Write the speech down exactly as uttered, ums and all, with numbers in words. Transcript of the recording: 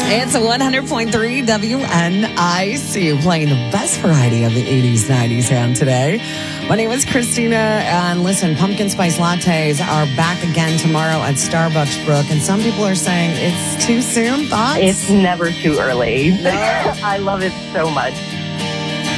It's a one hundred point three W N I C playing the best variety of the eighties, nineties and today. My name is Christina, and listen, pumpkin spice lattes are back again tomorrow at Starbucks, Brooke, and some people are saying it's too soon. Thoughts? It's never too early. No. I love it so much.